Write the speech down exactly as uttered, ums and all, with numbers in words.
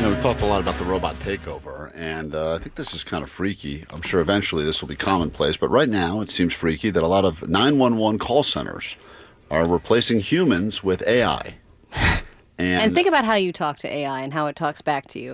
know, we've talked a lot about the robot takeover, and uh, I think this is kind of freaky. I'm sure eventually this will be commonplace, but right now it seems freaky that a lot of nine one one call centers are replacing humans with A I. And, and think about how you talk to A I and how it talks back to you.